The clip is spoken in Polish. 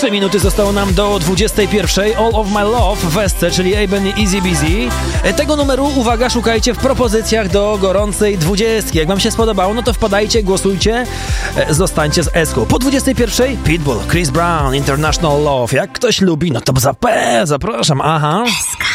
3 minuty zostało nam do 21. All of My Love w Esce, czyli Eben i Easy Busy. Tego numeru, uwaga, szukajcie w propozycjach do gorącej 20. Jak wam się spodobało, no to wpadajcie, głosujcie, zostańcie z Eską. Po 21. Pitbull, Chris Brown, International Love. Jak ktoś lubi, no to zapraszam, aha. Eska.